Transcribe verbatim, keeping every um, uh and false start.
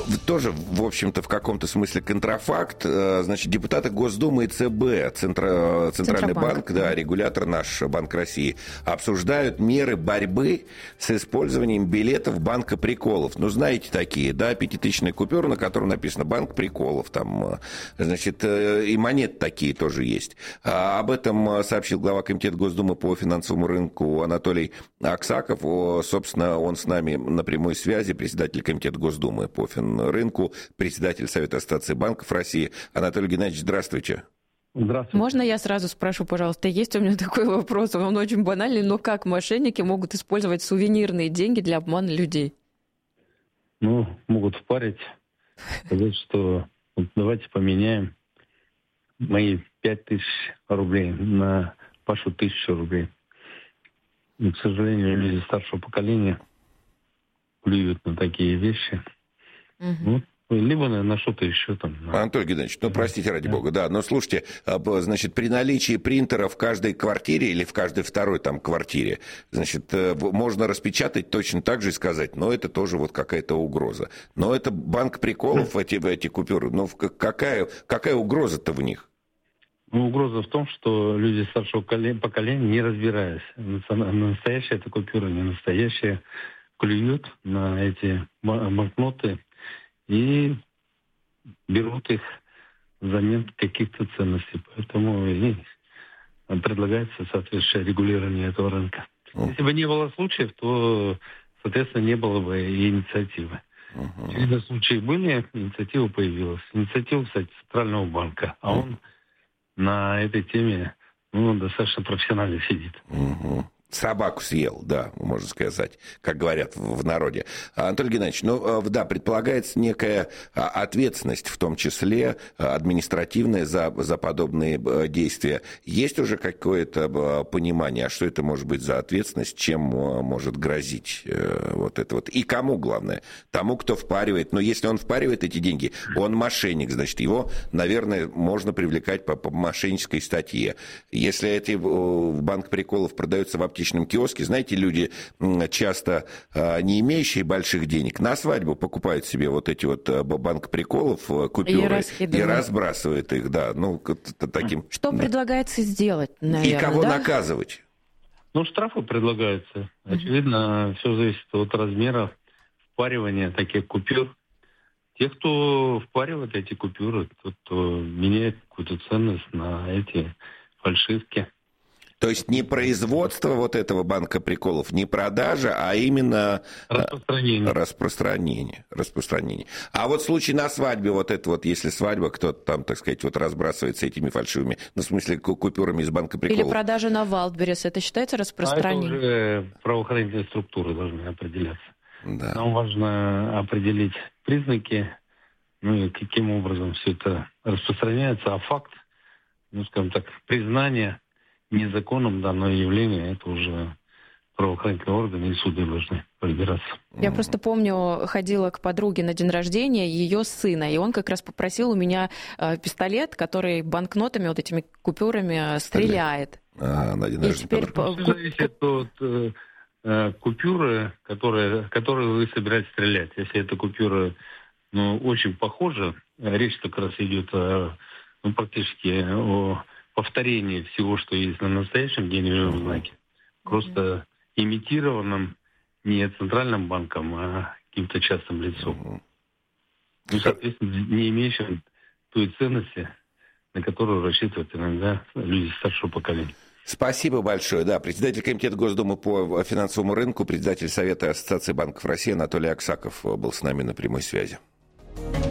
тоже, в общем-то, в каком-то смысле контрафакт. Значит, депутаты Госдумы и ЦБ, Центра, Центральный Центробанк, банк, да, регулятор наш, Банк России, обсуждают меры борьбы с использованием билетов банка приколов. Ну, знаете такие, да, пятитысячная купюра, на которой написано «Банк приколов». Там, значит, и монеты такие тоже есть. Об этом сообщил глава Комитета Госдумы по финансовому рынку Анатолий Аксаков. Собственно, он с нами на прямой связи, председатель Комитета Госдумы по финрынку, председатель Совета Ассоциации банков России. Анатолий Геннадьевич, здравствуйте. Здравствуйте. Можно я сразу спрошу, пожалуйста, есть у меня такой вопрос, он очень банальный, но как мошенники могут использовать сувенирные деньги для обмана людей? Ну, могут впарить, сказать, что вот давайте поменяем мои пять тысяч рублей на вашу тысячу рублей. И, к сожалению, люди старшего поколения плюют на такие вещи. Угу. Ну, либо на, на что-то еще там. На... Анатолий Геннадьевич, ну, простите, ради бога, да, но слушайте, значит, при наличии принтера в каждой квартире или в каждой второй там квартире, значит, можно распечатать точно так же и сказать, но это тоже вот какая-то угроза. Но это банк приколов, эти, эти купюры, ну, какая, какая угроза-то в них? Ну, угроза в том, что люди старшего поколения, не разбираясь, настоящая эта купюра, не настоящая, клюют на эти банкноты и берут их взамен каких-то ценностей. Поэтому и предлагается соответствующее регулирование этого рынка. Uh-huh. Если бы не было случаев, то, соответственно, не было бы и инициативы. Uh-huh. Когда случаи были, инициатива появилась. Инициатива, кстати, Центрального банка. А uh-huh. он на этой теме ну, достаточно профессионально сидит. Uh-huh. Собаку съел, да, можно сказать, как говорят в народе. Анатолий Геннадьевич, ну да, предполагается некая ответственность, в том числе административная, за, за подобные действия. Есть уже какое-то понимание, а что это может быть за ответственность, чем может грозить вот это вот? И кому, главное? Тому, кто впаривает. Но если он впаривает эти деньги, он мошенник, значит, его, наверное, можно привлекать по, по мошеннической статье. Если эти банк приколов продаются в аптечном киоске, знаете, люди часто не имеющие больших денег на свадьбу покупают себе вот эти вот банк приколов, купюры и, и разбрасывают их, да, ну, таким... Что да. предлагается сделать, наверное, и кого да? наказывать? Ну, штрафы предлагаются. Очевидно, mm-hmm. все зависит от размера впаривания таких купюр. Те, кто впаривает эти купюры, тот, кто меняет какую-то ценность на эти фальшивки. То есть не производство вот этого банка приколов, не продажа, а именно распространение. Распространение. Распространение. А вот случай на свадьбе, вот это вот, если свадьба, кто-то там, так сказать, вот разбрасывается этими фальшивыми, ну, в смысле, купюрами из банка приколов. Или продажа на Wildberries, это считается распространением? А это уже правоохранительные структуры должны определяться. Да. Нам важно определить признаки, ну и каким образом все это распространяется, а факт, ну, скажем так, признание незаконным данное явление, это уже правоохранительные органы и суды должны разбираться. Я просто помню, ходила к подруге на день рождения ее сына, и он как раз попросил у меня э, пистолет, который банкнотами, вот этими купюрами стреляет. А, на день рождения. И теперь... Все зависит от э, купюры, которые, которые вы собираетесь стрелять. Если эта купюра ну, очень похожа, речь как раз идет о, ну, практически о повторение всего, что есть на настоящем денежном знаке, просто mm-hmm. имитированным не центральным банком, а каким-то частным лицом. Mm-hmm. Ну, соответственно, не имеющим той ценности, на которую рассчитывают иногда люди старшего поколения. Спасибо большое. Да, председатель Комитета Госдумы по финансовому рынку, председатель Совета Ассоциации банков России Анатолий Аксаков был с нами на прямой связи.